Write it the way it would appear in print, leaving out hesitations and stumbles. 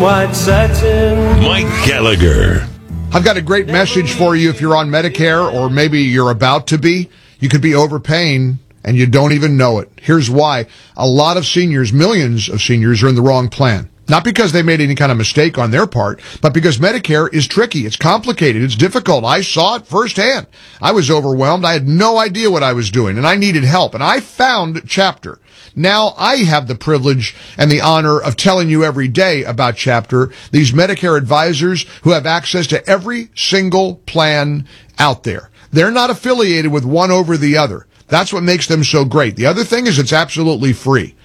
White satin. Mike Gallagher. I've got a great message for you if you're on Medicare or maybe you're about to be. You could be overpaying and you don't even know it. Here's why. A lot of seniors, millions of seniors, are in the wrong plan. Not because they made any kind of mistake on their part, but because Medicare is tricky. It's complicated. It's difficult. I saw it firsthand. I was overwhelmed. I had no idea what I was doing, and I needed help. And I found Chapter. Now I have the privilege and the honor of telling you every day about Chapter, these Medicare advisors who have access to every single plan out there. They're not affiliated with one over the other. That's what makes them so great. The other thing is it's absolutely free.